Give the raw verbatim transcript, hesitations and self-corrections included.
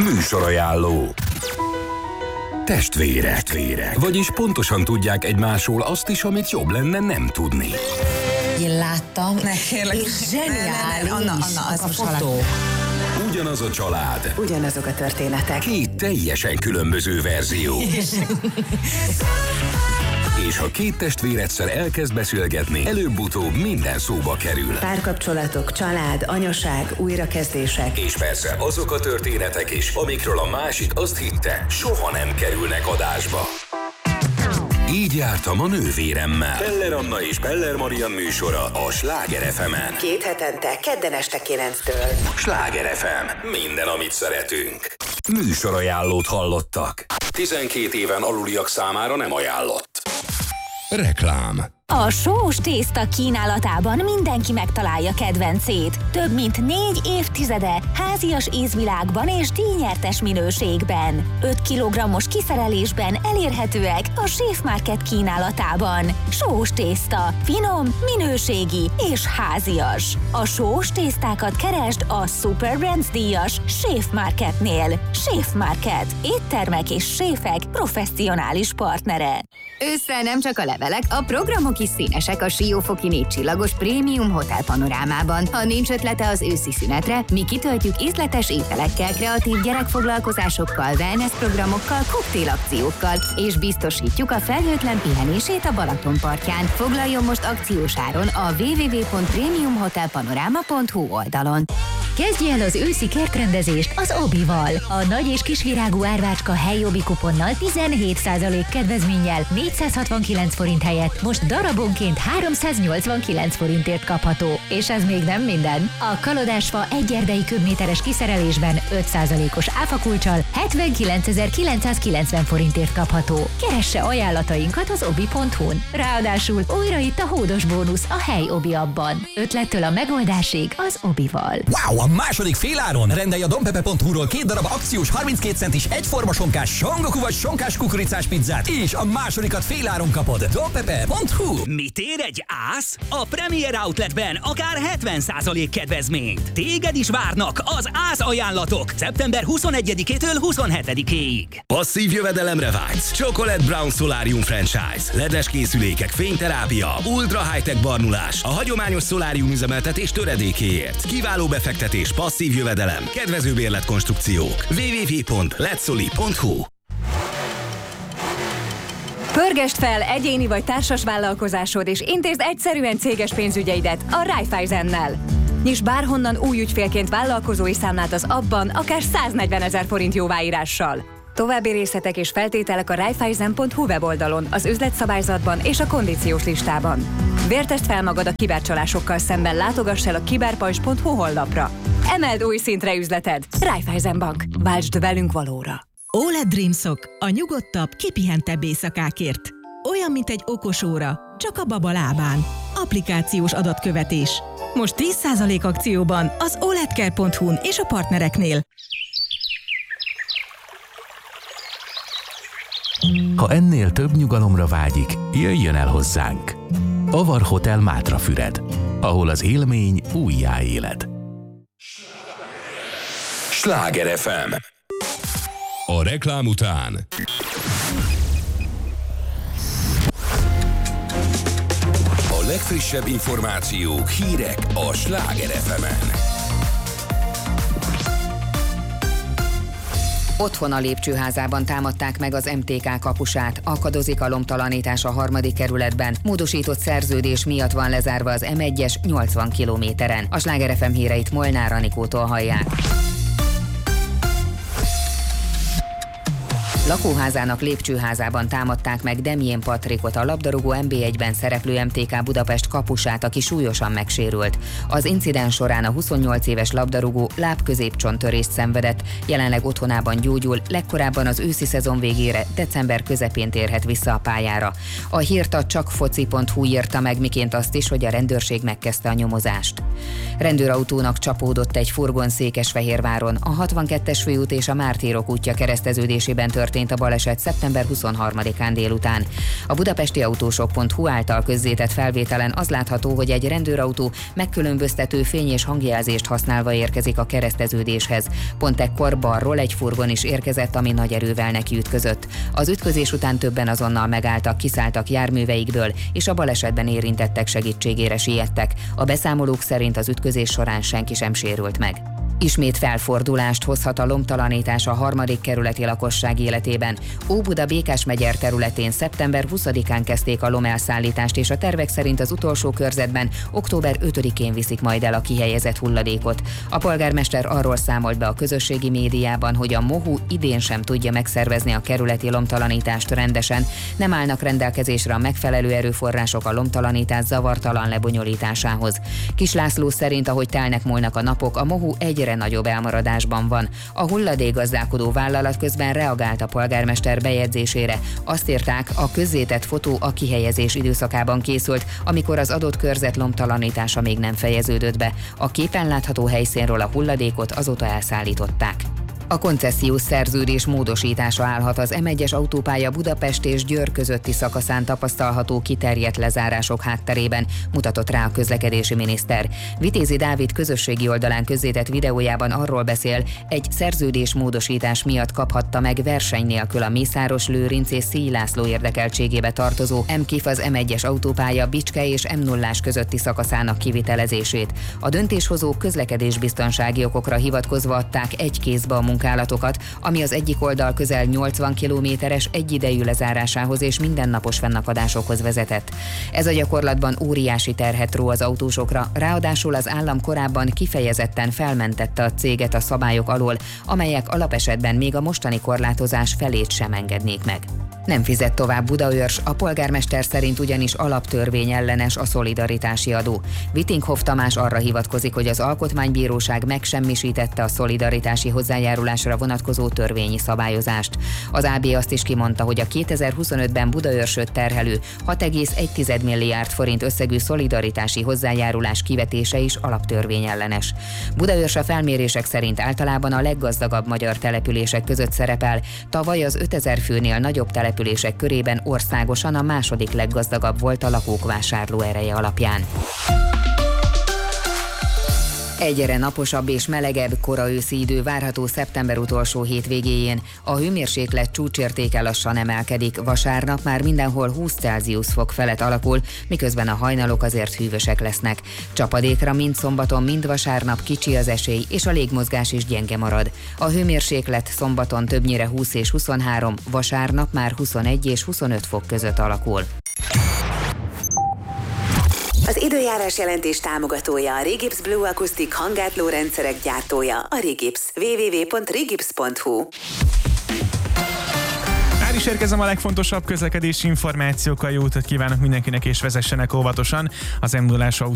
Műsorajánló. Testvérek. Testvérek. Vagyis pontosan tudják egymásról azt is, amit jobb lenne nem tudni. Én láttam, ne, kérlek. és zseniális Anna, Anna, az a fotó. Ugyanaz a család. Ugyanazok a történetek. Két teljesen különböző verzió. És ha két testvér egyszer elkezd beszélgetni, előbb-utóbb minden szóba kerül. Párkapcsolatok, család, anyaság, újrakezdések. És persze azok a történetek is, amikről a másik azt hitte, soha nem kerülnek adásba. Így jártam a nővéremmel. Peller Anna és Peller Marian műsora a Sláger ef emen. Két hetente, kedden este kilenctől. Sláger ef em. Minden, amit szeretünk. Műsorajánlót hallottak. tizenkét éven aluliak számára nem ajánlott. Reklám. A sós tészta kínálatában mindenki megtalálja kedvencét. Több mint négy évtizede házias ízvilágban és díjnyertes minőségben. öt kilogrammos kiszerelésben elérhetőek a Chef Market kínálatában. Sós tészta, finom, minőségi és házias. A sós tésztákat keresd a Super Brands díjas Chef Marketnél. Chef Market. Éttermek és séfek professzionális partnere. Ősszel nem csak a levelek, a programok is színesek a Siófoki négy csillagos prémium hotel panorámában. Ha nincs ötlete az őszi szünetre, mi kitöltjük ízletes ételekkel, kreatív gyerekfoglalkozásokkal, wellness programokkal, koktélakciókkal, és biztosítjuk a felhőtlen pihenését a Balaton partján. Foglaljon most akciós áron a double-u double-u double-u pont premium hotel panorama pont hu oldalon. Kezdj el az őszi kertrendezést az Obival. A nagy és kisvirágú árvácska helyi Obi kuponnal tizenhét százalék kedvezménnyel négyszázhatvankilenc forint helyett most darabonként háromszáznyolcvankilenc forintért kapható. És ez még nem minden. A kalodásfa egy erdei köbméteres kiszerelésben öt százalékos áfakulccsal hetvenkilencezer-kilencszázkilencven forintért kapható. Keresse ajánlatainkat az obi pont hu-n. Ráadásul újra itt a hódos bónusz a hely Obi abban. Ötlettől a megoldásig az Obival. Wow! A második féláron rendelj a dompepe pont hu-ról két darab akciós harminckét centis egyforma sonkás songoku vagy sonkás kukoricás pizzát, és a másodikat féláron kapod. dompepe pont hu. Mit ér egy ász? A Premier Outletben akár hetven százalék kedvezményt. Téged is várnak az ász ajánlatok szeptember huszonegyedikétől huszonhetedikéig. Passzív jövedelemre vágysz? Chocolate Brown Solarium Franchise. ledes készülékek, fényterápia, ultra high-tech barnulás, a hagyományos szolárium üzemeltetés töredékéért. Kiváló befektetés, passzív jövedelem, kedvező bérletkonstrukciók. double-u double-u double-u pont letsoli pont hu. Pörgesd fel egyéni vagy társas vállalkozásod, és intézd egyszerűen céges pénzügyeidet a Raiffeisennel. Nyiss bárhonnan új ügyfélként vállalkozói számlát az appban, akár száznegyvenezer forint jóváírással. További részletek és feltételek a raiffeisen pont hu weboldalon, az üzletszabályzatban és a kondíciós listában. Vértesd fel magad a kibercsalásokkal szemben, látogass el a kiberpajzs pont hu honlapra. Emeld új szintre üzleted. Raiffeisen Bank. Váltsd velünk valóra. o el e dé Dreamsock. A nyugodtabb, kipihentebb éjszakákért. Olyan, mint egy okos óra, csak a baba lábán. Applikációs adatkövetés. Most tíz százalék akcióban az oledcare pont hu-n és a partnereknél. Ha ennél több nyugalomra vágyik, jöjjön el hozzánk. Avar Hotel Mátrafüred, ahol az élmény újjáéled. Sláger ef em. A reklám után a legfrissebb információk, hírek a Sláger ef emen. Otthona lépcsőházában támadták meg az em té ká kapusát. Akadozik a lomtalanítás a harmadik kerületben. Módosított szerződés miatt van lezárva az em egyes nyolcvan kilométeren. A Sláger ef em híreit Molnár Anikótól hallják. Lakóházának lépcsőházában támadták meg Demjén Patrikot, a labdarúgó en bé egyben szereplő em té ká Budapest kapusát, aki súlyosan megsérült. Az incidens során a huszonnyolc éves labdarúgó lábközépcsonttörést szenvedett, jelenleg otthonában gyógyul, legkorábban az őszi szezon végére, december közepén térhet vissza a pályára. A hírt a csakfoci pont hu írta meg, miként azt is, hogy a rendőrség megkezdte a nyomozást. Rendőrautónak csapódott egy furgon Székesfehérváron, a hatvankettes főút és a Mártírok útja kereszteződésében történt történt a baleset szeptember huszonharmadikán délután. A budapesti autósok pont hu által közzétett felvételen az látható, hogy egy rendőrautó megkülönböztető fény- és hangjelzést használva érkezik a kereszteződéshez. Pont ekkor balról egy furgon is érkezett, ami nagy erővel nekiütközött. Az ütközés után többen azonnal megálltak, kiszálltak járműveikből, és a balesetben érintettek segítségére siettek. A beszámolók szerint az ütközés során senki sem sérült meg. Ismét felfordulást hozhat a lomtalanítás a harmadik kerületi lakosság életében. Óbuda-Békásmegyer területén szeptember huszadikán kezdték a lomelszállítást, és a tervek szerint az utolsó körzetben október ötödikén viszik majd el a kihelyezett hulladékot. A polgármester arról számolt be a közösségi médiában, hogy a MOHU idén sem tudja megszervezni a kerületi lomtalanítást rendesen, nem állnak rendelkezésre a megfelelő erőforrások a lomtalanítás zavartalan lebonyolításához. Kis László szerint, ahogy telnek múlnak a napok, a MOHU egyre nagyobb elmaradásban van. A hulladékgazdálkodó vállalat közben reagált a polgármester bejegyzésére. Azt írták, a közzétett fotó a kihelyezés időszakában készült, amikor az adott körzet lomtalanítása még nem fejeződött be. A képen látható helyszínről a hulladékot azóta elszállították. A koncesziós szerződés módosítása állhat az em egyes autópálya Budapest és Győr közötti szakaszán tapasztalható kiterjedt lezárások hátterében, mutatott rá a közlekedési miniszter. Vitézi Dávid közösségi oldalán közzétett videójában arról beszél, egy szerződés módosítás miatt kaphatta meg verseny nélkül a Mészáros Lőrinc és Szíj László érdekeltségébe tartozó em kif az em egyes autópálya Bicske és em nullás közötti szakaszának kivitelezését. A döntéshozók közlekedésbiztonsági okokra hivatkozva adták egy kézbe a munkálatokat, ami az egyik oldal közel nyolcvan kilométeres egyidejű lezárásához és mindennapos fennakadásokhoz vezetett. Ez a gyakorlatban óriási terhet ró az autósokra, ráadásul az állam korábban kifejezetten felmentette a céget a szabályok alól, amelyek alapesetben még a mostani korlátozás felét sem engednék meg. Nem fizet tovább Budaörs, a polgármester szerint ugyanis alaptörvény ellenes a szolidaritási adó. Vittinghoff Tamás arra hivatkozik, hogy az Alkotmánybíróság megsemmisítette a szolidaritási hozzájárulásra vonatkozó törvényi szabályozást. Az á bé azt is kimondta, hogy a kétezer-huszonötben Budaörsöt terhelő hat egész egy milliárd forint összegű szolidaritási hozzájárulás kivetése is alaptörvény ellenes. Budaörs a felmérések szerint általában a leggazdagabb magyar települések között szerepel, tavaly az ötezer főnél nagyobb települések települések körében országosan a második leggazdagabb volt a lakók vásárlóereje alapján. Egyre naposabb és melegebb kora őszi idő várható szeptember utolsó hétvégéjén. A hőmérséklet csúcsértéke lassan emelkedik, vasárnap már mindenhol húsz Celsius fok felett alakul, miközben a hajnalok azért hűvösek lesznek. Csapadékra mind szombaton, mind vasárnap kicsi az esély, és a légmozgás is gyenge marad. A hőmérséklet szombaton többnyire húsz és huszonhárom, vasárnap már huszonegy és huszonöt fok között alakul. Az időjárás jelentés támogatója a Rigips Blue Acoustic hangátló rendszerek gyártója, a Rigips. double-u double-u double-u pont rigips pont hu. Már is érkezem a legfontosabb közlekedési információkkal, jó utat kívánok mindenkinek, és vezessenek óvatosan. Az em nullás